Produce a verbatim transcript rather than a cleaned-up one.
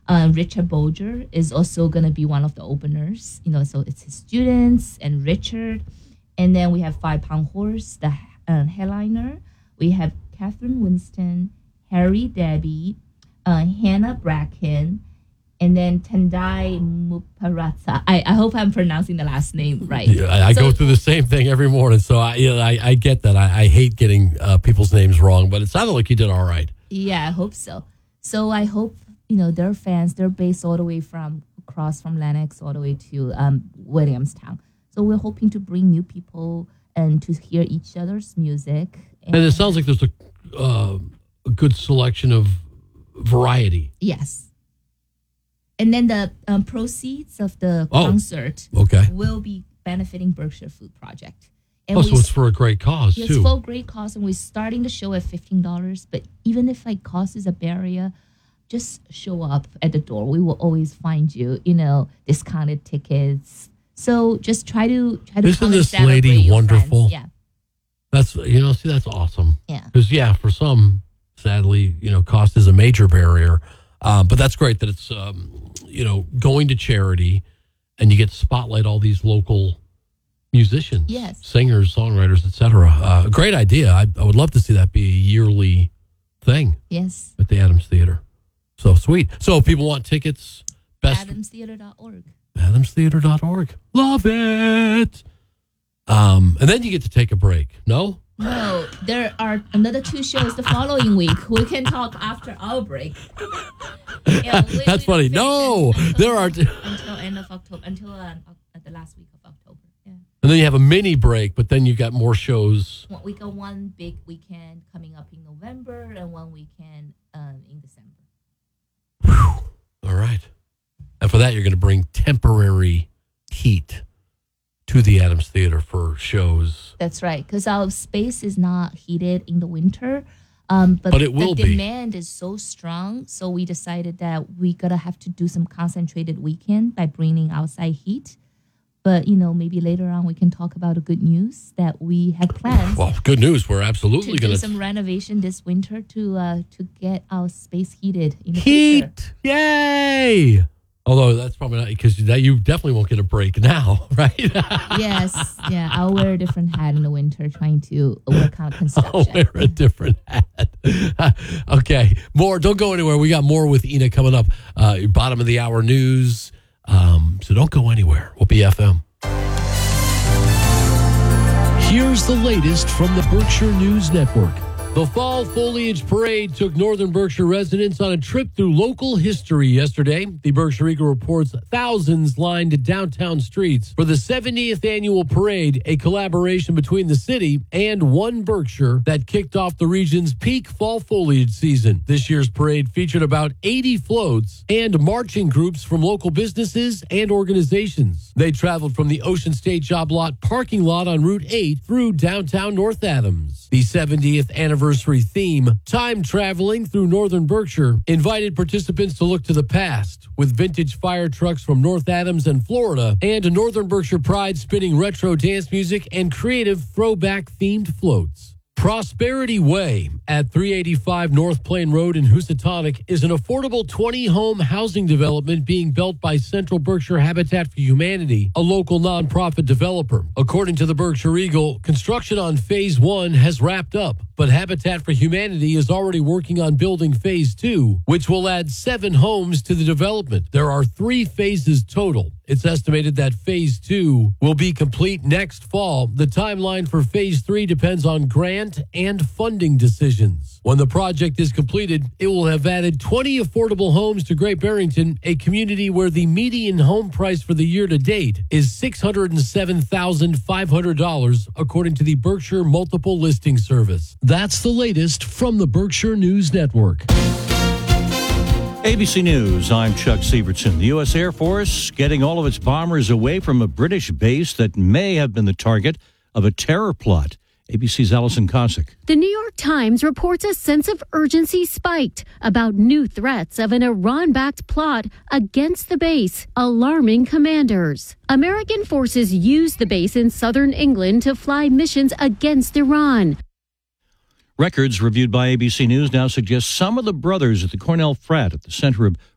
Uh, Richard Bolger is also going to be one of the openers. You know, so it's his students and Richard. And then we have Five Pound Horse, the uh, headliner. We have Catherine Winston, Harry Debbie, uh, Hannah Bracken, and then Tendai Muparatsa. I, I hope I'm pronouncing the last name right. Yeah, I, I so, go through the same thing every morning, so I you know, I, I get that. I, I hate getting uh, people's names wrong, but it sounded like you did all right. Yeah, I hope so. So I hope, you know, their fans, they're based all the way from across from Lenox all the way to um, Williamstown. So we're hoping to bring new people and to hear each other's music. And, and it sounds like there's a, uh, a good selection of variety. Yes. And then the um, proceeds of the oh, concert okay. will be benefiting Berkshire Food Project. And oh, so it's for a great cause, it's too. It's for a great cause, and we're starting the show at fifteen dollars. But even if like cost is a barrier, just show up at the door. We will always find you, you know, discounted tickets. So just try to try to. Isn't this lady wonderful? Friends. Yeah, that's you know, see, that's awesome. Yeah, because yeah, for some, sadly, you know, cost is a major barrier. Uh, but that's great that it's um, you know going to charity, and you get to spotlight all these local musicians, yes, singers, songwriters, et cetera. Uh, great idea. I, I would love to see that be a yearly thing. Yes, at the Adams Theater. So sweet. So if people want tickets, best adams theater dot org. adams theater dot org. Love it. Um, and then you get to take a break. No? No, there are another two shows the following week. We can talk after our break. Yeah, That's funny. No, until, there are t- until end of October, until uh, the last week of October. Yeah. And then you have a mini break, but then you got more shows. One, we got one big weekend coming up in November and one weekend um, in December. Whew. All right. And for that, you're going to bring temporary heat to the Adams Theater for shows. That's right, because our space is not heated in the winter, um, but, but it will the be. demand is so strong, so we decided that we gotta have to do some concentrated weekend by bringing outside heat. But, you know, maybe later on we can talk about the good news that we have plans. Well, good news. We're absolutely going to do some renovation this winter to uh, to get our space heated in the heat. future. Yay! Although that's probably not because that you definitely won't get a break now, right? Yes, yeah. I'll wear a different hat in the winter, trying to work on construction. I'll wear a different hat. Okay, more. Don't go anywhere. We got more with Ina coming up. Uh, bottom of the hour news. Um, so don't go anywhere. We'll be F M. Here's the latest from the Berkshire News Network. The Fall Foliage Parade took Northern Berkshire residents on a trip through local history yesterday. The Berkshire Eagle reports thousands lined downtown streets for the seventieth annual parade, a collaboration between the city and One Berkshire that kicked off the region's peak fall foliage season. This year's parade featured about eighty floats and marching groups from local businesses and organizations. They traveled from the Ocean State Job Lot parking lot on Route eight through downtown North Adams. The seventieth anniversary theme, Time Traveling Through Northern Berkshire, invited participants to look to the past with vintage fire trucks from North Adams and Florida and Northern Berkshire pride spinning retro dance music and creative throwback-themed floats. Prosperity Way at three eighty-five North Plain Road in Housatonic is an affordable twenty-home housing development being built by Central Berkshire Habitat for Humanity, a local nonprofit developer. According to the Berkshire Eagle, construction on Phase one has wrapped up, but Habitat for Humanity is already working on building Phase two, which will add seven homes to the development. There are three phases total. It's estimated that Phase two will be complete next fall. The timeline for Phase three depends on grant and funding decisions. When the project is completed, it will have added twenty affordable homes to Great Barrington, a community where the median home price for the year to date is six hundred seven thousand five hundred dollars, according to the Berkshire Multiple Listing Service. That's the latest from the Berkshire News Network. A B C News, I'm Chuck Sievertson. The U S Air Force getting all of its bombers away from a British base that may have been the target of a terror plot. A B C's Allison Cossack. The New York Times reports a sense of urgency spiked about new threats of an Iran-backed plot against the base, alarming commanders. American forces used the base in southern England to fly missions against Iran. Records reviewed by A B C News now suggest some of the brothers at the Cornell frat at the center of